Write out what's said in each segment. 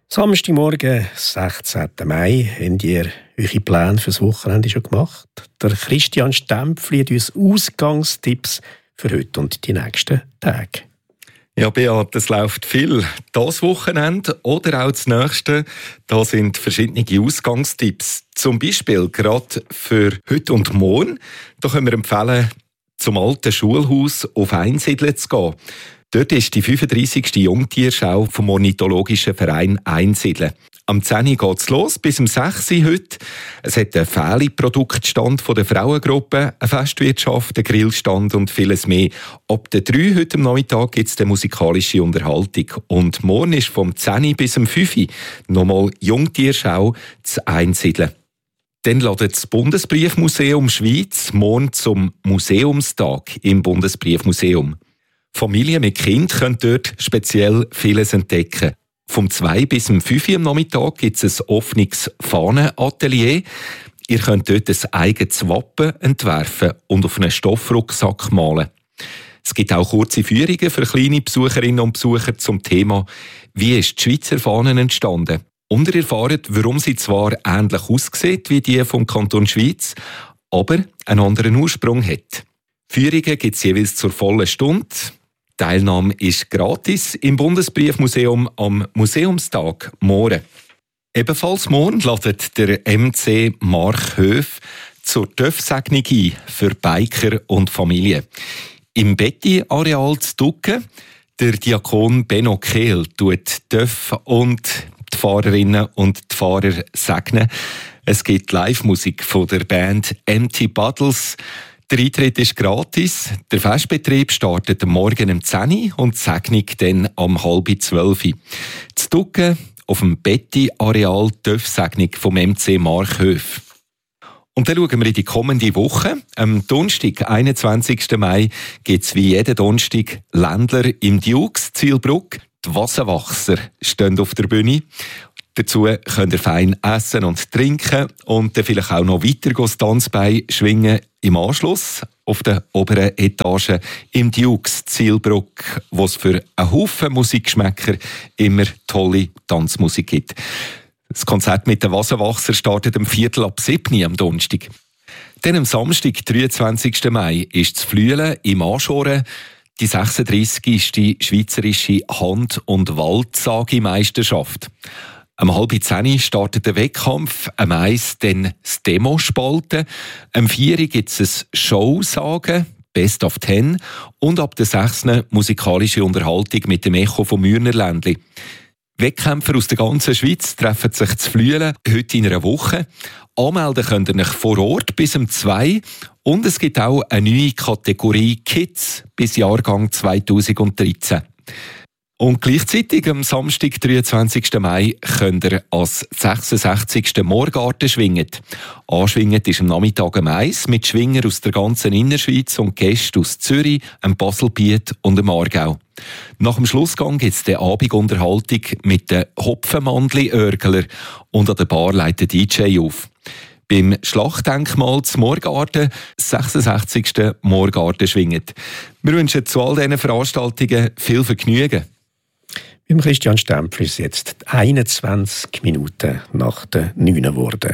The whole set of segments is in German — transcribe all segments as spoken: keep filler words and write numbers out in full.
Samstagmorgen, sechzehnten Mai, habt ihr eure Pläne fürs Wochenende schon gemacht? Der Christian Stempfli hat uns Ausgangstipps für heute und die nächsten Tage. Ja, Beat, es läuft viel. Das Wochenende oder auch das nächste, da sind verschiedene Ausgangstipps. Zum Beispiel gerade für heute und morgen, da können wir empfehlen, zum alten Schulhaus auf Einsiedeln zu gehen. Dort ist die fünfunddreissigste Jungtierschau vom Ornithologischen Verein Einsiedeln. Am zehn Uhr geht es los, bis um sechs Uhr heute. Es hat einen Fähli-Produktstand von der Frauengruppe, eine Festwirtschaft, einen Grillstand und vieles mehr. Ab der drei Uhr heute am Nachmittag gibt es eine musikalische Unterhaltung. Und morgen ist vom zehn Uhr bis um fünf Uhr nochmal Jungtierschau zu Einsiedeln. Dann ladet das Bundesbriefmuseum Schweiz morgen zum Museumstag im Bundesbriefmuseum. Familien mit Kind können dort speziell vieles entdecken. Vom zwei bis um fünf Uhr am Nachmittag gibt es ein offenes Fahnenatelier. Ihr könnt dort ein eigenes Wappen entwerfen und auf einen Stoffrucksack malen. Es gibt auch kurze Führungen für kleine Besucherinnen und Besucher zum Thema «Wie ist die Schweizer Fahne entstanden?». Und ihr erfahrt, warum sie zwar ähnlich aussieht wie die vom Kanton Schweiz, aber einen anderen Ursprung hat. Führungen gibt es jeweils zur vollen Stunde. Die Teilnahme ist gratis im Bundesbriefmuseum am Museumstag morgen. Ebenfalls morgen ladet der M C Marchhöf zur Töffsegnung ein für Biker und Familie. Im Betty-Areal zu Ducken, der Diakon Benno Kehl tut Töff und die Fahrerinnen und die Fahrer segnen. Es gibt Live-Musik von der Band Empty Bottles. Der Eintritt ist gratis. Der Festbetrieb startet am Morgen um zehn Uhr und die Segnung dann um halb zwölf Uhr. Zu Ducken auf dem Betty-Areal Töff-Segnung vom M C Marchhöf. Und dann schauen wir in die kommende Woche. Am Donnerstag, einundzwanzigsten Mai, gibt es wie jeden Donnerstag Ländler im Dukes Zielbruck. Die Wasserwachser stehen auf der Bühne. Dazu könnt ihr fein essen und trinken und dann vielleicht auch noch weiter das Tanzbein schwingen im Anschluss auf der oberen Etage im Dukes Zielbruck, wo es für einen Haufen Musikgeschmäcker immer tolle Tanzmusik gibt. Das Konzert mit den Wasserwachser startet um Viertel ab sieben am Donnerstag. Dann am Samstag, dreiundzwanzigsten Mai, ist das Flüelen im Anschoren die sechsunddreissigste Schweizerische Hand- und Waldsage-Meisterschaft. Am halb zehn startet der Wettkampf, am eins dann das Demo-Spalten, am vier gibt es ein Show-Sagen, Best of Ten, und ab der sechs musikalische Unterhaltung mit dem Echo vom Mürnerländli. Wettkämpfer aus der ganzen Schweiz treffen sich zu Flüelen, heute in einer Woche. Anmelden könnt ihr euch vor Ort bis um zwei. Und es gibt auch eine neue Kategorie Kids bis Jahrgang zweitausenddreizehn. Und gleichzeitig am Samstag, dreiundzwanzigsten Mai, könnt ihr als sechsundsechzigsten Morgarten schwingen. Anschwingen ist am Nachmittag um eins mit Schwinger aus der ganzen Innerschweiz und Gästen aus Zürich, dem Baselbiet und dem Aargau. Nach dem Schlussgang gibt es die Abendunterhaltung mit den Hopfenmandli-Örgler und an der Bar leitet der D J auf. Beim Schlachtdenkmal zum Morgarten, sechsundsechzigsten Morgarten schwingen. Wir wünschen zu all diesen Veranstaltungen viel Vergnügen. Beim Christian Stempfli ist jetzt einundzwanzig Minuten nach der neun geworden.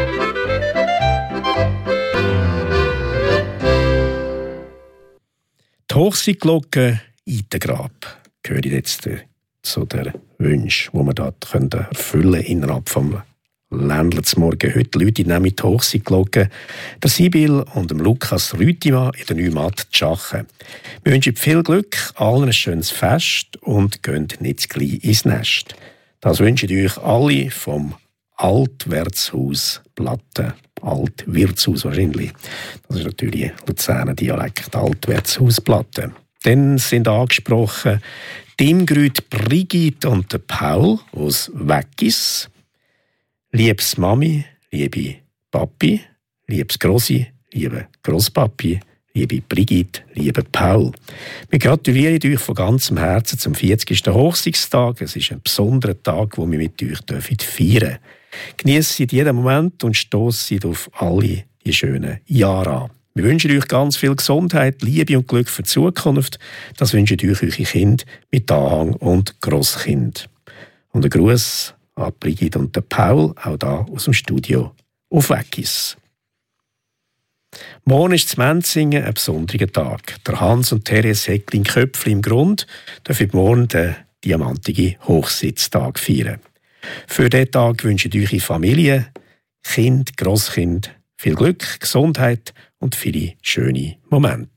Die Hochseeglocke Eitengrab gehört jetzt zu den Wünschen, die wir dort erfüllen können innerhalb des Ländler zum Morgen. Heute Leute nehmen die Hochseeglocke, der Sibyl und dem Lukas Rütima in der Neumatt Schachen. Wir wünschen viel Glück, allen ein schönes Fest und gehen nicht gleich ins Nest. Das wünschen euch alle vom Altwirtshaus Platten. Altwirtshaus wahrscheinlich. Das ist natürlich ein Luzerner Dialekt, Altwirtshaus Platten. Dann sind angesprochen die Imgrüt Brigitte und der Paul aus Weggis. Liebes Mami, liebe Papi, liebes Grossi, liebe Grosspapi, liebe Brigitte, liebe Paul. Wir gratulieren euch von ganzem Herzen zum vierzigsten Hochzeitstag. Es ist ein besonderer Tag, den wir mit euch feiern dürfen. Genießt jeden Moment und stoßt auf alle die schönen Jahre an. Wir wünschen euch ganz viel Gesundheit, Liebe und Glück für die Zukunft. Das wünschen euch eure Kinder mit Anhang und Grosskind. Und ein Gruß an Brigitte und den Paul, auch hier aus dem Studio auf Weggis. Morgen ist in Menzingen ein besonderer Tag. Der Hans und Therese Heckling-Köpfli im Grund dürfen morgen den diamantigen Hochsitztag feiern. Für diesen Tag wünschen eure Familie, Kind, Grosskind viel Glück, Gesundheit und viele schöne Momente.